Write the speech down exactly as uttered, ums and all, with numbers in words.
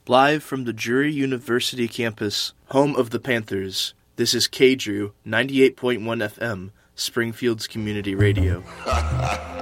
Live from the Drury University campus, home of the Panthers, this is K D R U ninety-eight point one F M, Springfield's community radio.